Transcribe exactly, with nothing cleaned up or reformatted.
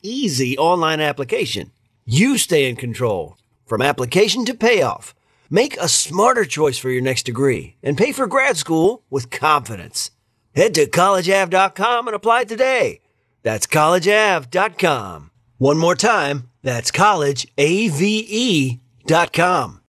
easy online application. You stay in control from application to payoff. Make a smarter choice for your next degree and pay for grad school with confidence. Head to college ave dot com and apply today. That's college ave dot com. One more time, that's college ave dot com.